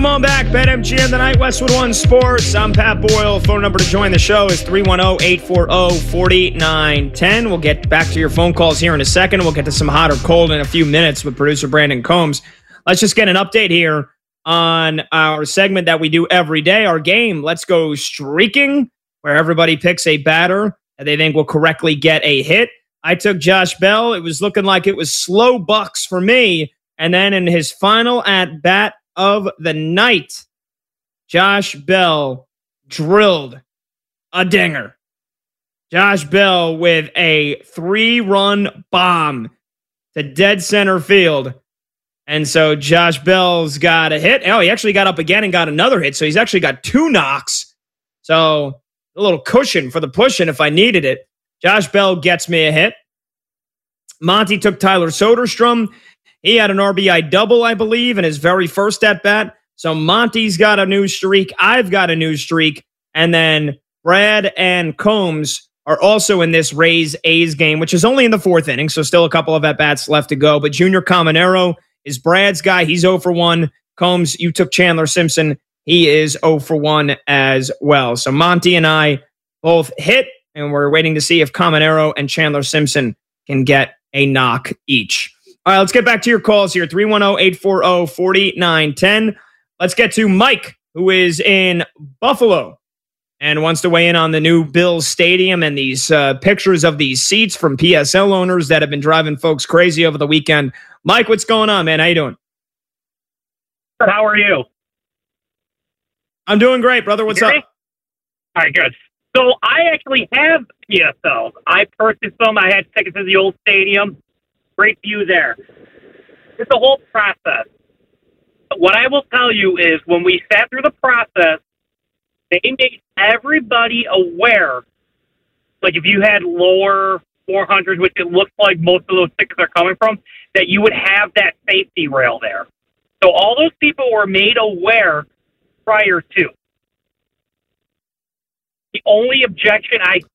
Welcome on back. BetMGM tonight, Westwood One Sports. I'm Pat Boyle. Phone number to join the show is 310-840-4910. We'll get back to your phone calls here in a second. We'll get to some hot or cold in a few minutes with producer Brandon Combs. Let's just get an update here on our segment that we do every day, our game, Let's Go Streaking, where everybody picks a batter that they think will correctly get a hit. I took Josh Bell. It was looking like it was slow bucks for me. And then in his final at-bat of the night, Josh Bell drilled a dinger. Josh Bell with a 3-run bomb to dead center field. And so Josh Bell's got a hit. Oh, he actually got up again and got another hit. So he's actually got 2 knocks. So a little cushion for the pushing if I needed it. Josh Bell gets me a hit. Monty took Tyler Soderstrom. He had an RBI double, I believe, in his very first at-bat. So Monty's got a new streak. I've got a new streak. And then Brad and Combs are also in this Rays-A's game, which is only in the 4th inning, so still a couple of at-bats left to go. But Junior Caminero is Brad's guy. He's 0 for 1. Combs, you took Chandler Simpson. He is 0 for 1 as well. So Monty and I both hit, and we're waiting to see if Caminero and Chandler Simpson can get a knock each. All right, let's get back to your calls here. 310-840-4910. Let's get to Mike, who is in Buffalo and wants to weigh in on the new Bills Stadium and these pictures of these seats from PSL owners that have been driving folks crazy over the weekend. Mike, what's going on, man? How you doing? How are you? I'm doing great, brother. What's up? All right, good. So I actually have PSLs. I purchased them. I had tickets to the old stadium. Great view there. It's a whole process. But what I will tell you is when we sat through the process, they made everybody aware. Like if you had lower 400s, which it looks like most of those tickets are coming from, that you would have that safety rail there. So all those people were made aware prior to. The only objection I